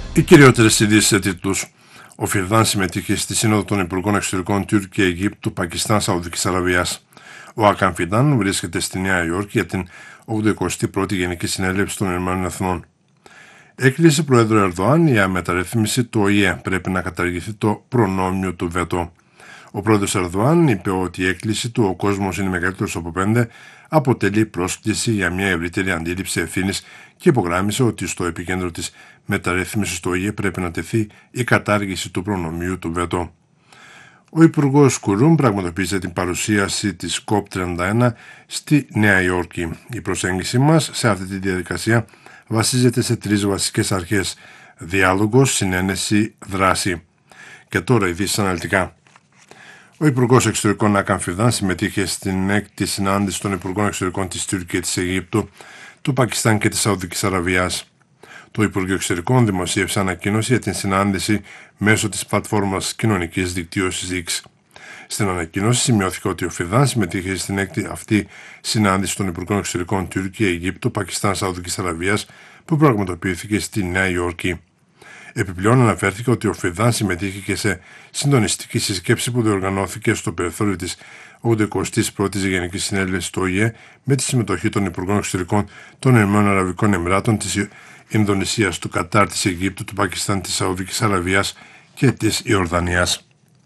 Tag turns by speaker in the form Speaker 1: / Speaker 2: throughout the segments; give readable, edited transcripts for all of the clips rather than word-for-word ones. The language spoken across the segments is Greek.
Speaker 1: Οι κυριότερες ειδήσεις σε τίτλους. Ο Φιρδάν συμμετείχε στη Σύνοδο των Υπουργών Εξωτερικών Τουρκία, Αιγύπτου, Πακιστάν, Σαουδικής Αραβίας. Ο Ακάν Φιντάν βρίσκεται στη Νέα Υόρκη για την 81η Γενική Συνέλευση των Ηνωμένων Εθνών. Έκκληση Προέδρου Ερδοάν για μεταρρύθμιση του ΟΗΕ. Πρέπει να καταργηθεί το προνόμιο του βέτο. Ο πρόεδρος Ερδοάν είπε ότι η έκκληση του «Ο κόσμος είναι μεγαλύτερος από 5» αποτελεί πρόσκληση για μια ευρύτερη αντίληψη ευθύνης και υπογράμμισε ότι στο επικέντρο της μεταρρύθμισης του ΟΗΕ πρέπει να τεθεί η κατάργηση του προνομίου του βέτο. Ο Υπουργός Κουρούμ πραγματοποίησε την παρουσίαση της COP31 στη Νέα Υόρκη. Η προσέγγιση μας σε αυτή τη διαδικασία βασίζεται σε 3 βασικές αρχές: διάλογος, συνένεση, δράση. Και τώρα ειδήσεις αναλυτικά. Ο Υπουργός Εξωτερικών Ακάν Φιντάν συμμετείχε στην 6η συνάντηση των Υπουργών Εξωτερικών της Τουρκίας, της Αιγύπτου, του Πακιστάν και της Σαουδικής Αραβίας. Το Υπουργείο Εξωτερικών δημοσίευσε ανακοίνωση για την συνάντηση μέσω της πλατφόρμας κοινωνικής δικτύωσης X. Στην ανακοίνωση σημειώθηκε ότι ο Φιντάν συμμετείχε στην 6η αυτή συνάντηση των Υπουργών Εξωτερικών Τουρκία, Αιγύπτου, Πακιστάν, Σαουδικής Αραβίας που πραγματοποιήθηκε στη Νέα Υόρκη. Επιπλέον αναφέρθηκε ότι ο Φιντάν συμμετείχε και σε συντονιστική συσκέψη που διοργανώθηκε στο περιθώριο της 81ης Γενικής Συνέλευσης του ΟΗΕ με τη συμμετοχή των Υπουργών Εξωτερικών των Ηνωμένων Αραβικών Εμιράτων, της Ινδονησίας, του Κατάρ, της Αιγύπτου, του Πακιστάν, της Σαουδικής Αραβίας και της Ιορδανίας.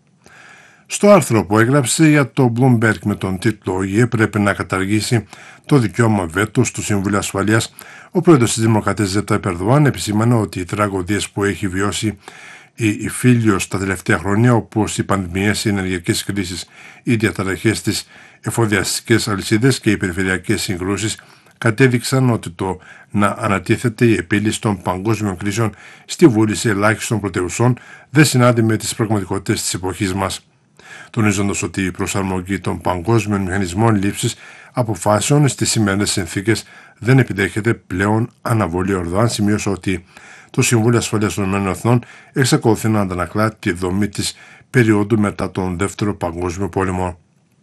Speaker 1: Στο άρθρο που έγραψε για το Bloomberg με τον τίτλο «ΟΗΕ πρέπει να καταργήσει το δικαίωμα βέτο στο Συμβούλιο Ασφαλείας», ο πρόεδρος της Δημοκρατίας Ρετζέπ Ταγιπ Ερντογάν επισήμανε ότι οι τραγωδίες που έχει βιώσει η Φίλιος τα τελευταία χρόνια, όπως οι πανδημίες, οι ενεργειακές κρίσεις, οι διαταραχές της εφοδιαστικές αλυσίδες και οι περιφερειακές συγκρούσεις, κατέδειξαν ότι το να ανατίθεται η επίλυση των παγκόσμιων κρίσεων στη βούληση ελάχιστων πρωτευουσών δεν συνάδει με τις πραγματικότητες της εποχής μας. Τονίζοντας ότι η προσαρμογή των παγκόσμιων μηχανισμών λήψης αποφάσεων στις σημερινές συνθήκες δεν επιδέχεται πλέον αναβολή. Ο Ερντογάν σημείωσε ότι το Συμβούλιο Ασφαλείας των ΗΠΑ εξακολουθεί να αντανακλά τη δομή της περίοδου μετά τον Δεύτερο Παγκόσμιο Πόλεμο.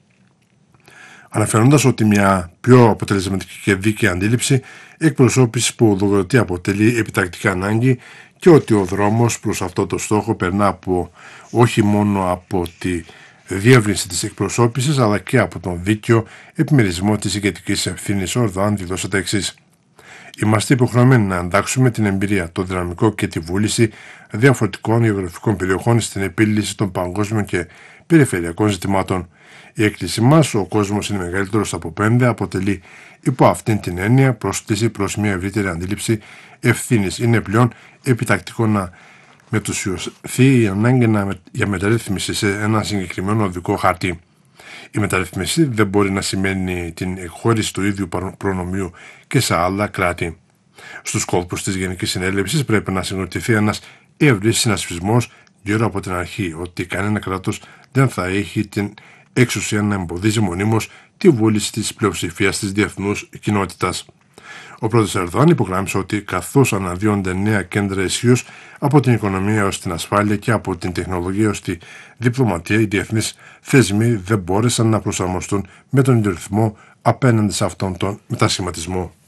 Speaker 1: Αναφέροντας ότι μια πιο αποτελεσματική και δίκαιη αντίληψη εκπροσώπηση που οδηγεί αποτελεί επιτακτική ανάγκη και ότι ο δρόμος προς αυτό το στόχο περνά όχι μόνο από τη διεύρυνση της εκπροσώπησης αλλά και από τον δίκαιο επιμερισμό της ηγετικής ευθύνης. Ο Ερντογάν δήλωσε τα εξής: «Είμαστε υποχρεωμένοι να εντάξουμε την εμπειρία, το δυναμικό και τη βούληση διαφορετικών γεωγραφικών περιοχών στην επίλυση των παγκόσμιων και περιφερειακών ζητημάτων. Η έκκληση μας, ο κόσμος είναι μεγαλύτερος από 5, αποτελεί υπό αυτήν την έννοια πρόσκληση προς μια ευρύτερη αντίληψη ευθύνης. Είναι πλέον επιτακτικό να μετουσιωθεί η ανάγκη για μεταρρύθμιση σε ένα συγκεκριμένο οδικό χάρτη. Η μεταρρύθμιση δεν μπορεί να σημαίνει την εκχώρηση του ίδιου προνομίου και σε άλλα κράτη. Στους κόλπους της Γενικής Συνέλευσης πρέπει να συγκροτηθεί ένας ευρύς συνασπισμός γύρω από την αρχή ότι κανένα κράτος δεν θα έχει την εξουσία να εμποδίζει μονίμως τη βούληση της πλειοψηφίας της διεθνούς κοινότητας». Ο πρόεδρος Ερντογάν υπογράμμισε ότι καθώς αναδύονται νέα κέντρα ισχύως από την οικονομία ως την ασφάλεια και από την τεχνολογία ως τη διπλωματία, οι διεθνείς θεσμοί δεν μπόρεσαν να προσαρμοστούν με τον ίδιο ρυθμό απέναντι σε αυτόν τον μετασχηματισμό.